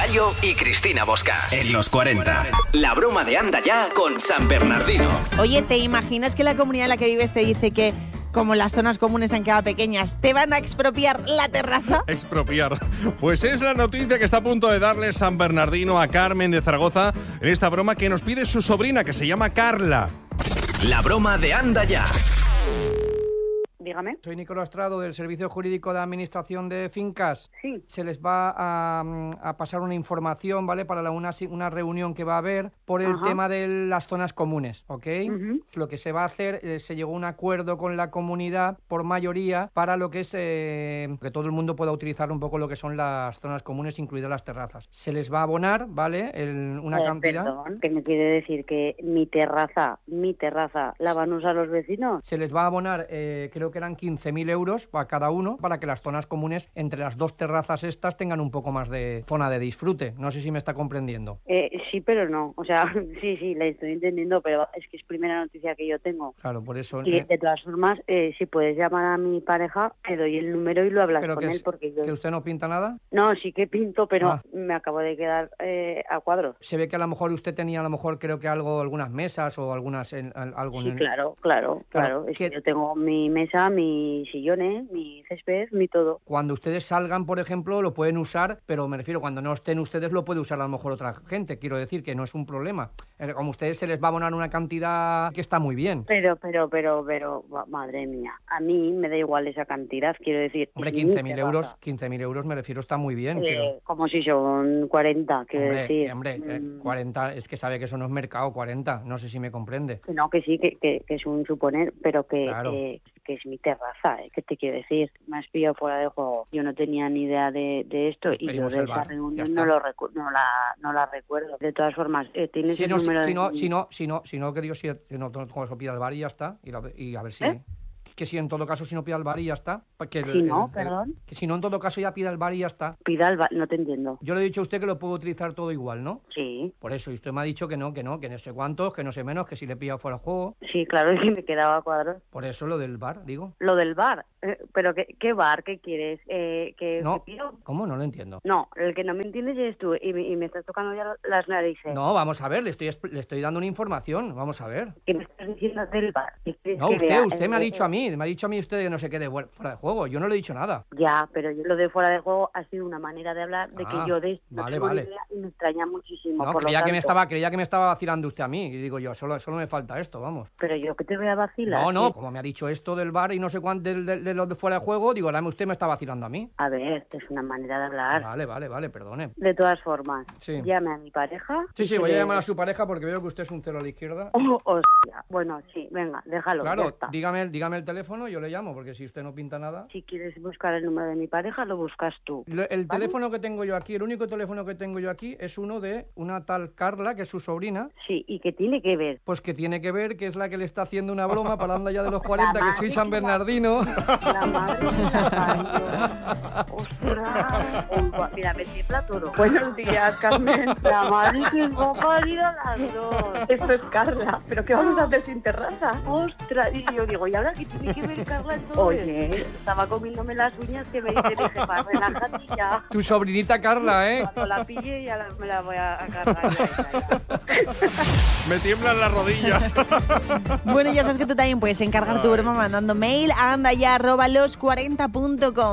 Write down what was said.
Pelayo y Cristina Bosca. En los 40. La broma de Anda Ya con San Bernardino. Oye, ¿te imaginas que la comunidad en la que vives te dice que, como las zonas comunes han quedado pequeñas, te van a expropiar la terraza? Expropiar. Pues es la noticia que está a punto de darle San Bernardino a Carmen de Zaragoza en esta broma que nos pide su sobrina, que se llama Carla. La broma de Anda Ya. Dígame. Soy Nicolás Trado, del Servicio Jurídico de Administración de Fincas. Sí. Se les va a pasar una información, ¿vale? Para una reunión que va a haber por el tema de las zonas comunes, ¿ok? Lo que se va a hacer, se llegó a un acuerdo con la comunidad por mayoría para lo que es que todo el mundo pueda utilizar un poco lo que son las zonas comunes, incluidas las terrazas. Se les va a abonar, ¿vale? Una cantidad. Perdón, ¿qué me quiere decir? ¿Que mi terraza, la van a usar los vecinos? Se les va a abonar, creo que eran 15.000 euros a cada uno, para que las zonas comunes entre las dos terrazas estas tengan un poco más de zona de disfrute. No sé si me está comprendiendo. Sí, pero no. O sea, sí, la estoy entendiendo, pero es que es primera noticia que yo tengo. Claro, por eso. Y de todas formas, si puedes llamar a mi pareja, te doy el número y lo hablas pero con él. Porque yo... ¿Que usted no pinta nada? No, sí que pinto, pero me acabo de quedar a cuadros. Se ve que a lo mejor usted tenía, creo que algunas mesas o algunas... algo sí, claro. Es que yo tengo mi mesa, mis sillones, mi césped, mi todo. Cuando ustedes salgan, por ejemplo, lo pueden usar, pero me refiero, cuando no estén ustedes, lo puede usar a lo mejor otra gente. Quiero decir que no es un problema. Como a ustedes se les va a abonar una cantidad que está muy bien. Pero, madre mía, a mí me da igual esa cantidad, quiero decir. Hombre, 15.000 euros, me refiero, está muy bien. Como si son 40, quiero decir. 40, es que sabe que eso no es mercado, 40, no sé si me comprende. No, que sí, que es un suponer, pero que es mi terraza, ¿qué te quiero decir? Me has pillado fuera de juego. Yo no tenía ni idea de esto y yo de esa reunión no la recuerdo. De todas formas, tienes el número Si no, que digo, si no, con eso pida el bar y ya está, y a ver si... Que si en todo caso, si no pida el bar y ya está. Perdón. Que si no, en todo caso, ya pida el bar y ya está. Pida el bar, no te entiendo. Yo le he dicho a usted que lo puedo utilizar todo igual, ¿no? Sí. Por eso, y usted me ha dicho que no sé cuántos, que no sé menos, que si le pilla fuera de juego. Sí, claro, es que me quedaba a cuadros. Por eso lo del bar, digo. Lo del bar. ¿Pero qué bar? ¿Qué quieres? No, ¿cómo? No lo entiendo. No, el que no me entiendes eres tú y me estás tocando ya las narices. No, vamos a ver, le estoy dando una información, vamos a ver. ¿Qué me estás diciendo del bar? No, usted me ha dicho a mí usted que no se quede fuera de juego, yo no le he dicho nada. Ya, pero yo lo de fuera de juego ha sido una manera de hablar de que yo no tengo ni idea y me extraña muchísimo. No, creía que me estaba vacilando usted a mí, y digo yo, solo me falta esto, vamos. Pero yo que te voy a vacilar. No, como me ha dicho esto del bar y no sé cuánto de los de fuera de juego, digo, usted me está vacilando a mí. A ver, es una manera de hablar. Vale, perdone. De todas formas, llame a mi pareja. Sí, voy a llamar a su pareja porque veo que usted es un cero a la izquierda. Hostia. Bueno, sí, venga, déjalo. Claro, dígame el teléfono y yo le llamo, porque si usted no pinta nada. Si quieres buscar el número de mi pareja, lo buscas tú. El teléfono que tengo yo aquí, el único teléfono que tengo yo aquí es uno de una tal Carla, que es su sobrina. Sí, ¿y qué tiene que ver? Pues que tiene que ver, que es la que le está haciendo una broma para Anda Ya de los 40, que soy San Bernardino. La madre que la parió. ¡Ostras! Mira, me tiembla todo. Buenos días, Carmen. La madre que me ha parido las dos. Esto es Carla. ¿Pero qué vamos a hacer sin terraza? ¡Ostras! Y yo digo, ¿y ahora qué tiene que ver Carla en todo esto? Estaba comiéndome las uñas que me dice, para relájate ya. Tu sobrinita Carla, ¿eh? Cuando la pille ya me la voy a cargar. Me tiemblan las rodillas. Bueno, ya sabes que tú también puedes encargar tu broma mandando mail a andaya@los40.com.